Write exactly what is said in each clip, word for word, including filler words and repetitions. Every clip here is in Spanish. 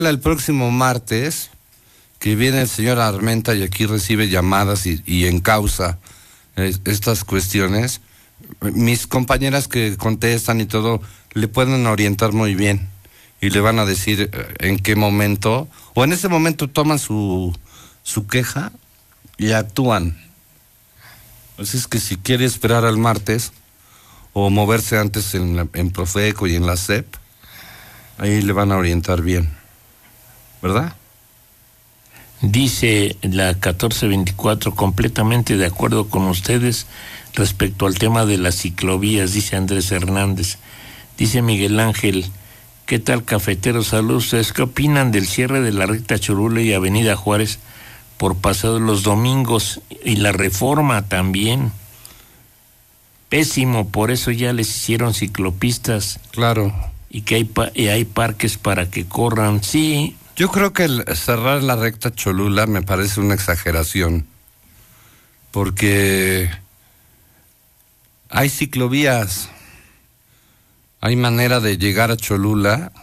El próximo martes, que viene el señor Armenta y aquí recibe llamadas y, y encausa eh, estas cuestiones, mis compañeras que contestan y todo, le pueden orientar muy bien y le van a decir eh, en qué momento, o en ese momento toman su, su queja y actúan. Así es que si quiere esperar al martes, o moverse antes en, la, en Profeco y en la S E P, ahí le van a orientar bien. ¿Verdad? Dice la catorce veinticuatro, completamente de acuerdo con ustedes respecto al tema de las ciclovías, dice Andrés Hernández. Dice Miguel Ángel, ¿qué tal, cafeteros? Saludos. ¿Ustedes qué opinan del cierre de la recta Cholula y Avenida Juárez por pasado los domingos y la Reforma también? Pésimo, por eso ya les hicieron ciclopistas. Claro. Y que hay, pa- y hay parques para que corran, sí. Yo creo que el cerrar la recta Cholula me parece una exageración, porque hay ciclovías, hay manera de llegar a Cholula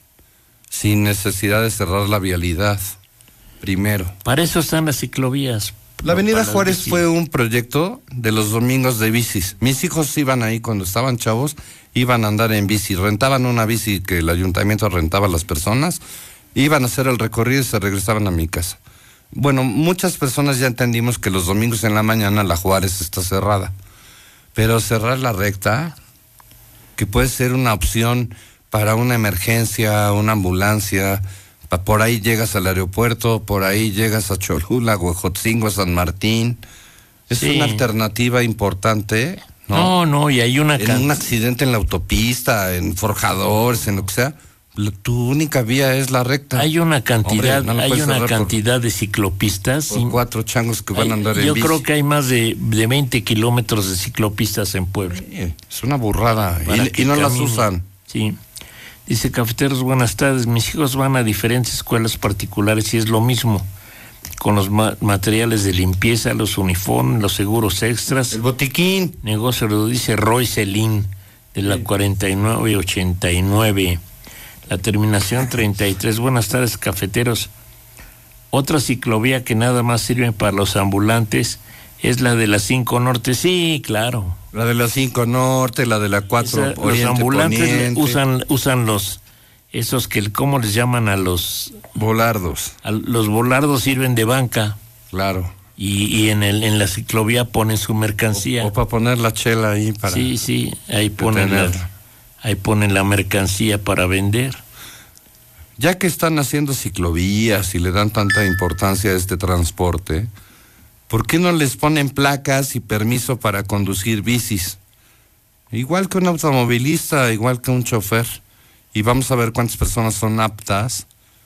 sin necesidad de cerrar la vialidad, primero. Para eso están las ciclovías. La Avenida no Juárez bicis. fue un proyecto de los domingos de bicis. Mis hijos iban ahí cuando estaban chavos, iban a andar en bici, rentaban una bici que el ayuntamiento rentaba a las personas, iban a hacer el recorrido y se regresaban a mi casa. Bueno, muchas personas ya entendimos que los domingos en la mañana la Juárez está cerrada, pero cerrar la recta, que puede ser una opción para una emergencia, una ambulancia, pa- por ahí llegas al aeropuerto, por ahí llegas a Cholula, Huejotzingo, a San Martín, es Sí. una alternativa importante, ¿no? No, no, y hay una... En can- un accidente en la autopista, en forjadores, en lo que sea, lo- tu única vía es la recta. Hay una cantidad, Hombre, no lo hay puedes una cerrar por- cantidad de ciclopistas. por y- cuatro changos que van hay- a andar en yo bici. creo que hay más de, de veinte kilómetros de ciclopistas en Puebla. Sí, es una burrada, Para y, que y no las caminen. usan. Sí. Dice, cafeteros, buenas tardes. Mis hijos van a diferentes escuelas particulares y es lo mismo. Con los ma- materiales de limpieza, los uniformes, los seguros extras. El botiquín. Negocio lo dice Roy Celín, de la Sí. cuarenta y nueve ochenta y nueve. La terminación treinta y tres. Buenas tardes, cafeteros. Otra ciclovía que nada más sirve para los ambulantes es la de la cinco Norte. Sí, claro. La de la cinco Norte, la de la cuatro Esa, los Oriente, ambulantes Poniente. usan usan los esos que cómo les llaman a los Volardos, a los volardos, sirven de banca claro. y, y en el en la ciclovía ponen su mercancía. O, o para poner la chela ahí para... Sí, sí, ahí ponen la, detenerla. ahí ponen la mercancía para vender. Ya que están haciendo ciclovías y le dan tanta importancia a este transporte, ¿por qué no les ponen placas y permiso para conducir bicis? Igual que un automovilista, igual que un chofer. Y vamos a ver cuántas personas son aptas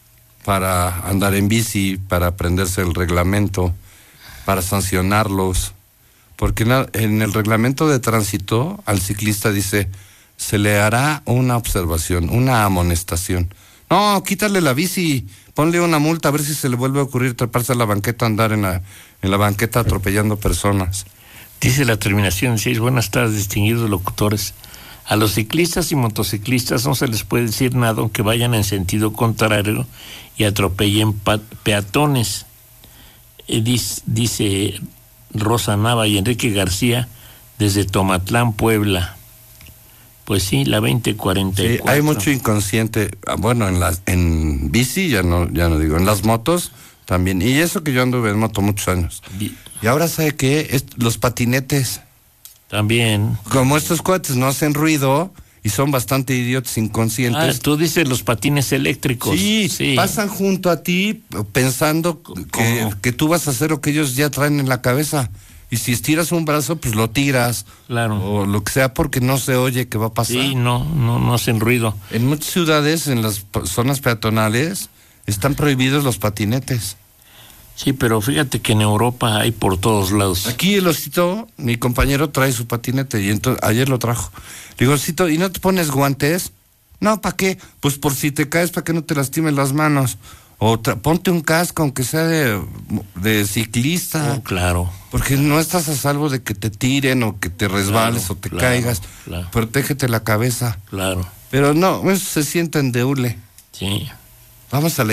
para andar en bici, para aprenderse el reglamento, para sancionarlos. Porque na- en el reglamento de tránsito al ciclista dice, se le hará una observación, una amonestación. No, quítale la bici, ponle una multa a ver si se le vuelve a ocurrir treparse a la banqueta, andar en la, en la banqueta atropellando personas. Dice la terminación seis. Buenas tardes, distinguidos locutores. A los ciclistas y motociclistas no se les puede decir nada aunque vayan en sentido contrario y atropellen pa- peatones. Eh, dis- dice Rosa Nava y Enrique García desde Tomatlán, Puebla. Pues sí, la veinte cuarenta y Sí, cuatro. hay mucho inconsciente, ah, bueno, en las, en bici ya no, ya no digo, en las motos también, y eso que yo anduve en moto muchos años. Di- Y ahora, ¿sabe qué? Es- los patinetes, También. como estos cohetes no hacen ruido y son bastante idiotas, Ah, inconscientes. tú dices los patines eléctricos. Sí, pasan junto a ti pensando que, ¿Cómo? que tú vas a hacer lo que ellos ya traen en la cabeza. Y si estiras un brazo, pues lo tiras. Claro. O lo que sea, porque no se oye que va a pasar. Sí, no, no, no hacen ruido. En muchas ciudades, en las p- zonas peatonales, están prohibidos los patinetes. Sí, pero fíjate que en Europa hay por todos lados. Aquí el Osito, mi compañero, trae su patinete y entonces ayer lo trajo. Le digo, Osito, ¿y no te pones guantes? No, ¿para qué? Pues por si te caes, para que no te lastimes las manos. O tra- ponte un casco, aunque sea de, de ciclista. Oh, claro. Porque no estás a salvo de que te tiren o que te resbales Claro, o te claro, caigas. claro. Protégete la cabeza. Claro. Pero no, eso se siente en deule. Sí. Vamos a la